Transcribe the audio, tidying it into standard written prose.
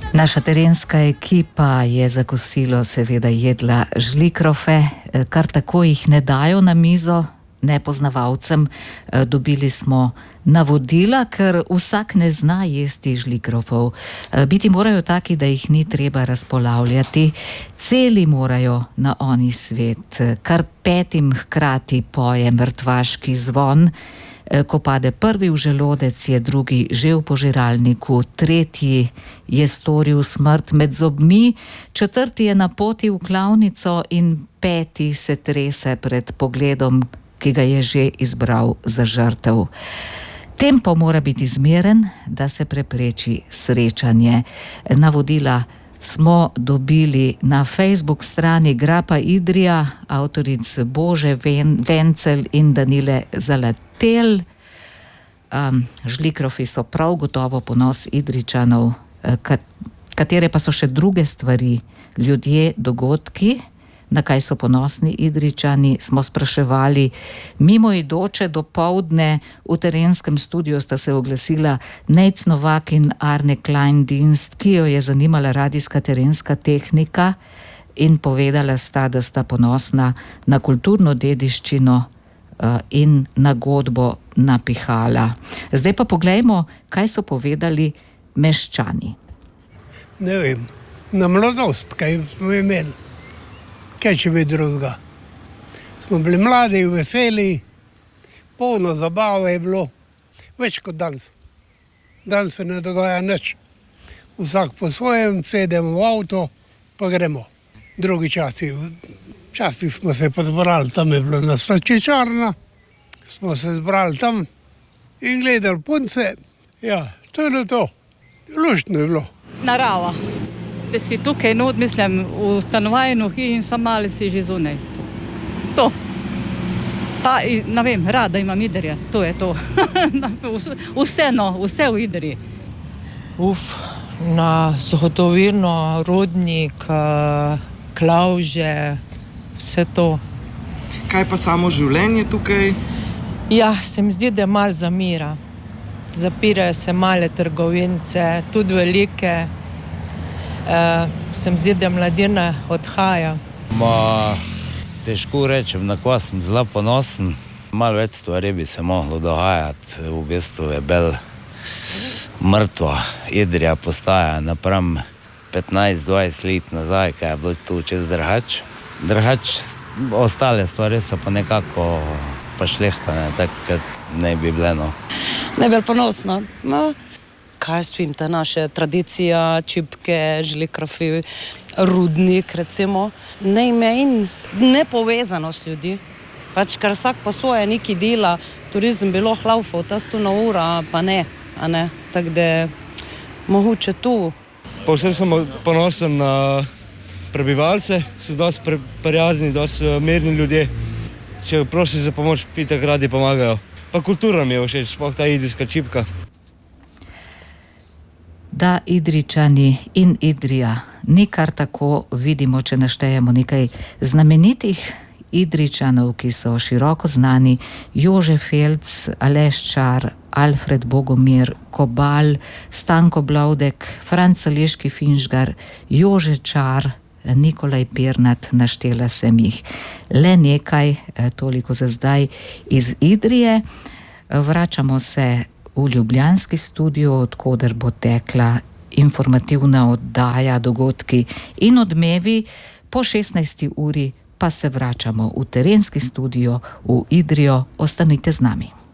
Naša terenska ekipa je za kosilo seveda jedla žlikrofe, kar tako jih ne dajo na mizo nepoznavalcem. Dobili smo navodila, ker vsak ne zna jesti žlikrofov. Biti morajo taki, da jih ni treba razpolavljati. Celi morajo na oni svet, kar 5 hkrati poje mrtvaški zvon. Ko pade prvi v želodec, je drugi že v požiralniku, tretji je storil smrt med zobmi, četrti je na poti v klavnico in 5 se trese pred pogledom, ki ga je že izbral za žrtev. Tempo mora biti zmeren, da se prepreči srečanje. Navodila smo dobili na Facebook strani Grapa Idrija, avtoric Bože Vencel in Danile Zalatel. Žlikrofi so prav gotovo ponos Idrijčanov, katere pa so še druge stvari, ljudje, dogodki. Na kaj so ponosni Idrijčani, smo spraševali. Mimoidoče dopoldne v terenskem studiu sta se oglasila Nejc Novak in Arne Kleindienst, ki jo je zanimala radijska terenska tehnika, in povedala sta, da sta ponosna na kulturno dediščino in na godbo Napihala. Zdaj pa poglejmo, kaj so povedali meščani. Ne vem, na mladost, kaj smo imeli. Kaj če bi drugega. Smo bili mladi, veseli, polno zabave je bilo, več kot danes. Danes se ne dogaja nič. Vsak po svojem, sedemo v avto, pa gremo. Drugi časi. Včasih smo se pa zbrali, tam je bilo na slačičarna, smo se zbrali tam in gledali punce. Ja, to je to. Luštno je bilo. Narava. Da si tukaj not, mislim, v stanovanju in sam mali si že zunaj. To. Pa, ne vem, rada imam Idrija, to je to. Vse v Idriji. Na Suhotovino, Rudnik, Klavže, vse to. Kaj pa samo življenje tukaj? Ja, se mi zdi, da je malo zamira. Zapirajo se male trgovince, tudi velike. Se mi zdi, da mladina odhaja. Težko rečem, na ko sem zelo ponosen. Malo več stvari bi se moglo dogajati. V bistvu je bolj mrtva Idrija postaja napram 15-20 let nazaj, kaj je bilo tu čez Drhač. Ostale stvari so pa nekako pašlehtane, tako kot ne bi bile. Najbolj ponosna. Kaj svim, ta naša tradicija, čipke, žlikrofi, Rudnik, recimo. Nepovezanost ljudi. Pač, ker vsak po svoje nekaj dela, turizem bi lahko laufal, ta 100 ura, pa ne. Tako da, mogoče tu. Povsem sem ponosen na prebivalce, so dosti prijazni, dosti mirni ljudje. Če prosi za pomoč, pitak radi pomagajo. Pa kultura mi je všeč, sploh ta idrijska čipka. Da Idrijčani in Idrija ni kar tako, vidimo, če naštejemo nekaj znamenitih Idrijčanov, ki so široko znani: Jožef Felc, Aleš Čar, Alfred Bogomir, Kobal, Stanko Blavdek, Franc Aleški Finžgar, Jože Čar, Nikolaj Pirnat, naštela sem jih. Le nekaj, toliko za zdaj iz Idrije. Vračamo se v ljubljanski studio, odkoder bo tekla informativna oddaja, dogodki in odmevi. Po 16. uri pa se vračamo v terenski studio v Idrijo. Ostanite z nami.